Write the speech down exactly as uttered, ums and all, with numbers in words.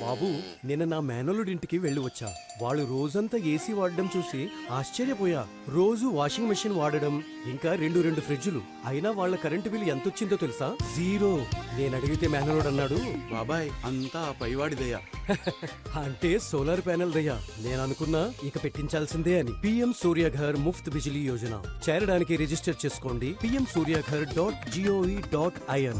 బాబు నిన్న నా మేనలుడింటికి వెళ్ళి వచ్చా. వాళ్ళు రోజంతా ఏసీ వాడడం చూసి ఆశ్చర్యపోయా. రోజు వాషింగ్ మెషిన్ వాడడం, ఇంకా రెండు రెండు ఫ్రిడ్జులు. అయినా వాళ్ళ కరెంటు బిల్ ఎంతొచ్చిందో తెలుసా? జీరో. నేను అడిగితే మేనలుడు అన్నాడు, బాబాయ్ అంతా పైవాడిదయ్యా. అంటే సోలార్ ప్యానెల్ దయ్యా. నేను అనుకున్నా ఇక పెట్టించాల్సిందే అని. పిఎం సూర్యఘర్ ముఫ్త్ బిజిలీ యోజన చేరడానికి రిజిస్టర్ చేసుకోండి PM Surya Ghar dot GOV dot IN.